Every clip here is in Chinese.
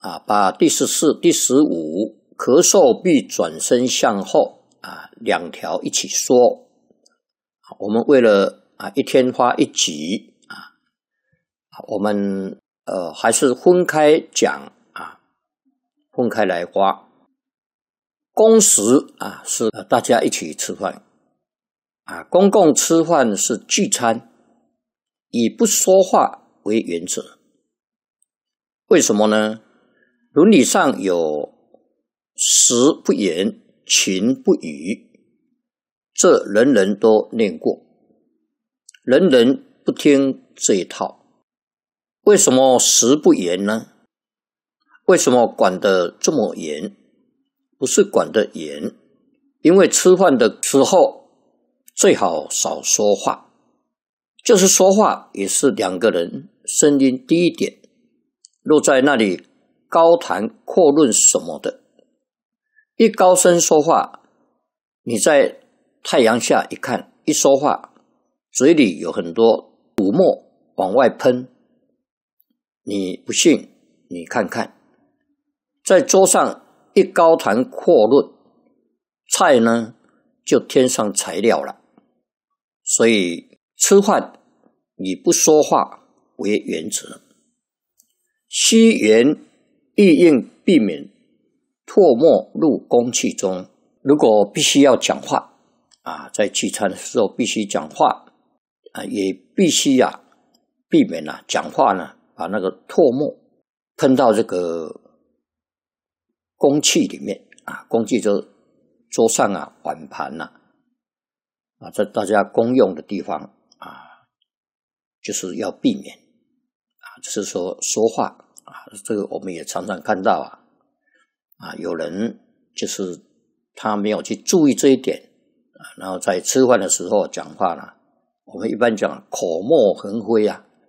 把第14、第15咳嗽必转身向后2条一起说。我们为了一天发1集我们还是分开讲分开来发。公食是大家一起吃饭公共吃饭是聚餐，以不说话为原则。为什么呢？伦理上有食不言，寝不语，这人人都念过，人人不听这一套。为什么食不言呢？为什么管得这么严？不是管得严，因为吃饭的时候最好少说话，就是说话也是2个人声音低一点，若在那里高谈阔论什么的，一高声说话，你在太阳下一看，一说话嘴里有很多吐沫往外喷，你不信你看看，在桌上一高谈阔论，菜呢就添上材料了。所以吃饭以不说话为原则，吸言亦应避免唾沫入空气中。如果必须要讲话在聚餐的时候必须讲话也必须避免讲话呢把那个唾沫喷到这个空气里面空气就桌上碗盘在大家公用的地方就是要避免就是说话这个我们也常常看到有人就是他没有去注意这一点然后在吃饭的时候讲话呢，我们一般讲口沫横飞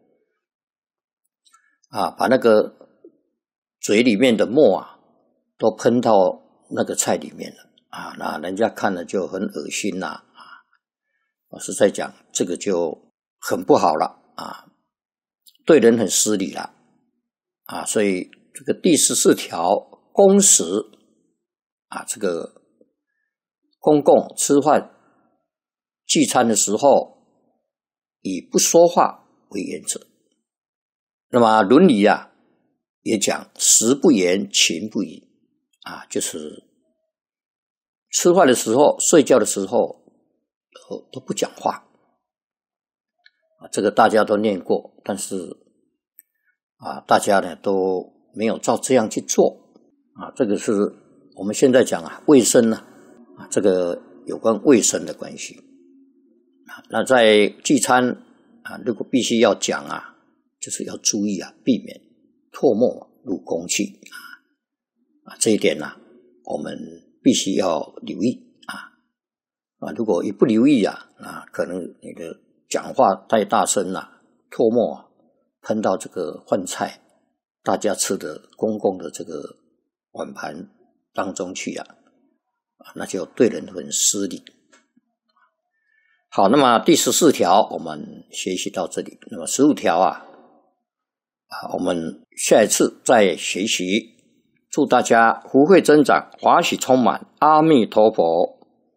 把那个嘴里面的沫都喷到那个菜里面了那人家看了就很恶心我是在讲这个就很不好了对人很失礼了所以这个第14条公食这个公共吃饭聚餐的时候以不说话为原则。那么伦理也讲食不言，寝不语就是吃饭的时候睡觉的时候都不讲话这个大家都念过，但是大家呢都没有照这样去做这个是我们现在讲卫生这个有关卫生的关系那在聚餐如果必须要讲就是要注意避免唾沫入空气这一点我们必须要留意如果一不留意可能你的讲话太大声唾沫喷到这个饭菜大家吃的公共的这个碗盘当中去那就对人很失礼。好，那么第14条我们学习到这里，那么15条我们下一次再学习。祝大家福慧增长，华喜充满，阿弥陀佛。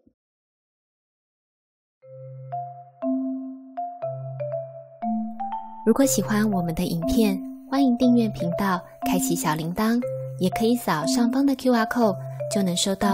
如果喜欢我们的影片，欢迎订阅频道，开启小铃铛，也可以扫上方的QR code，就能收到